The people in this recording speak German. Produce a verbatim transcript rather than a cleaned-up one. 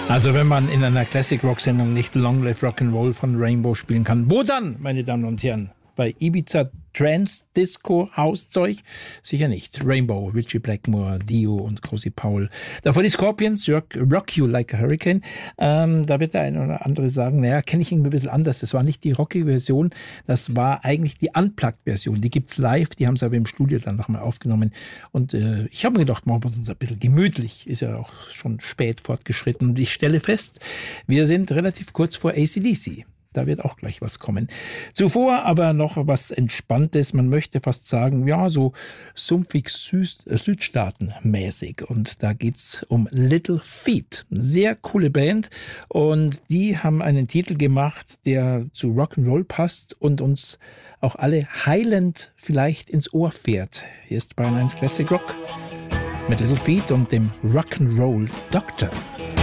Also wenn man in einer Classic-Rock-Sendung nicht Long Live Rock'n'Roll von Rainbow spielen kann, wo dann, meine Damen und Herren? Bei Ibiza Trance, Disco, Hauszeug? Sicher nicht. Rainbow, Richie Blackmore, Dio und Cozy Powell. Davor die Scorpions, Rock, Rock You Like a Hurricane. Ähm, da wird der eine oder andere sagen, naja, kenne ich ihn ein bisschen anders. Das war nicht die rockige Version, das war eigentlich die Unplugged-Version. Die gibt's live, die haben sie aber im Studio dann nochmal aufgenommen. Und äh, ich habe mir gedacht, machen wir uns ein bisschen gemütlich. Ist ja auch schon spät fortgeschritten. Und ich stelle fest, wir sind relativ kurz vor A C D C. Da wird auch gleich was kommen. Zuvor aber noch was Entspanntes. Man möchte fast sagen, ja, so sumpfig Süß, äh, Südstaaten-mäßig. Und da geht's um Little Feat. Sehr coole Band. Und die haben einen Titel gemacht, der zu Rock'n'Roll passt und uns auch alle heilend vielleicht ins Ohr fährt. Hier ist Bayern eins Classic Rock mit Little Feat und dem Rock'n'Roll Doctor.